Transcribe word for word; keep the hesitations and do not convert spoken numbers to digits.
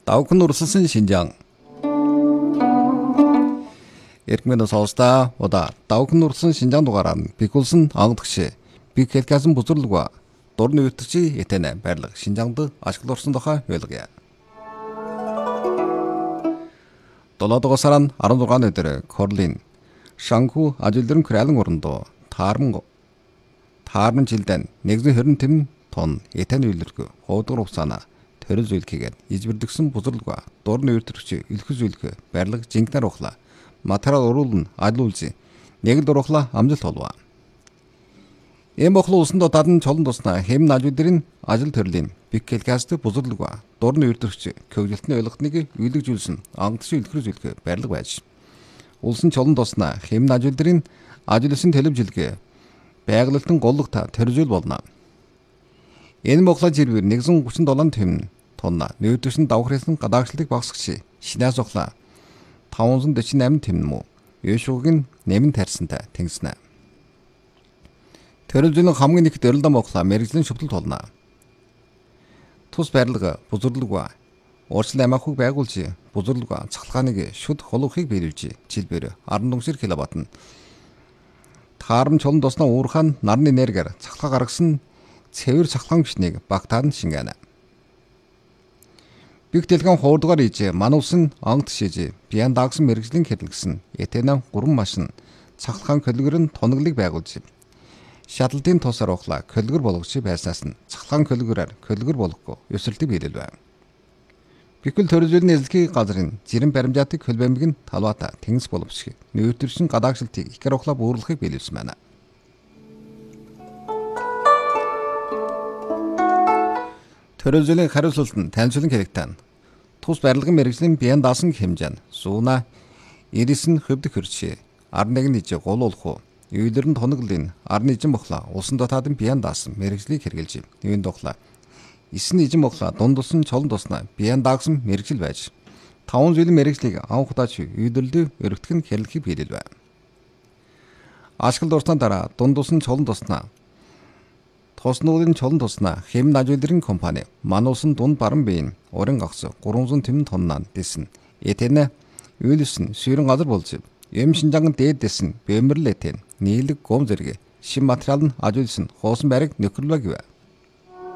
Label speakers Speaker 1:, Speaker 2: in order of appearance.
Speaker 1: Давхын урсалсан Шинжаан. Эргэмэн соолста ода давхын урсалсан Шинжаан дугаараа бигүүлсэн ангадагш биг хэлкасан бузурлуга дурны үтгчи этэнэ байрлаг Шинжаанд ашиглал орсон тухай ойлгоё. долоодогоо сарын арван зургааны өдөр Корлин Шанху ажилдэрэн кралын орондоо таарман таарман жилдэн нэгэн хорин тэм тон этэн үйлэргүй хуудгар уцаана төрөл зүйлхийгээд избэрдэгсэн бузурлуга дурны үтгчи илхэс зүйлхэ байрлаг жинкнэр ухла материал уруулна ажил үлзий нэг л дурхла амжилт олваа. Эм охлоо усан дотаад нь чолон туснаа хэм нажуудэрийн ажил төрлийн биг хэлкаст бузурлуга дурны үтгчи көвжилтний ойлгохныг үйлэгжүүлсэн ангадагш илхэр зүйлхэ байрлаг байж. Улсын чолон туснаа хэм нажуудэрийн ажил өсөн телевизэлгээ байгалалтын голлогта төржүүл болно. Энэ моглоо жирвэр нэгэн гучин долоон тэм тонна нөөдөшн давхрын гадаагшлыг багсагч шинаас ухла таван сая дөрвөн восемь тэм мө ёшуугийн нэмэн тарьсантай тэнгиснэ. Төрөлжийн хамгийн их дөрөлдөн моглоо мэрэгжлийн шүтлэл толно. Тус байрлага бузурлуга уурчлал амиахыг байгуулж бузурлуга цахалгааныг шүд холуухыг биелүүлж жилбэр аран дүнсэр киловатт нь таарам чолон досноо уурхаан нарны энергиар цахалгаа гаргасан цэвэр цахалгаан гişнийг багтаан шингэнэ. Биг дэлгэн хуурдгаар иж мануулсан ангад шиж биян даагсан мэрэгжлийн хэрэглэсэн этэнэ гурван машин цахалгаан көлгөр нь тоноглыг байгуулж шатлалтын тусаар ухлаа көлгөр болгож байснаас нь цахалгаан көлгөрөөр көлгөр болохгүй ёсролтыг биелэл байна. Бигэл төрөлжлийн эзлэхийг газрын жирэн баримжаатыг хөлбэмбэг нь талбайта тэнгис боловсхий нөөтрсөн гадаагшилтыг ихэр ухлаа бууруулахыг биелүүлсэн байна. Төрөлжлийн хариуцлалт нь танилцуулан хэрэгтэн. Тус барилгын мэрэгжлийн биян даасан хэмжээ нь сууна ирээс нь хөвдөх хөрчээ ард нэг нь иж гулуулах уу үйлэр нь тоноглын ард нижин бохла улсын дотаадын биян даасан мэрэгжлийг хэрэгжилж нэвэн дохла эсн нижин бохла дундулсан чолон туснаа биян даагсан мэрэгжил байж таван жилийн мэрэгжлийг анхудаач үйлдвэрлэлд өргөтгөх нь хэрэглэхийг биелэл байна. Ашиглал дуртан дараа дундулсан чолон туснаа Тоснуудын чолон туснаа хэм нажуулдрын компани мануулсан дунд баран биеийн уран гагц гурван сая тэм тоннaan дэсэн этэнэ үйлсэн ширэн газар болж эм Шинжаан дээд дэсэн бэмэрлэтэн нийлэг гом зэрэг шин материал нь ажуулсан хоосон байрыг нөхөрлөө гэв.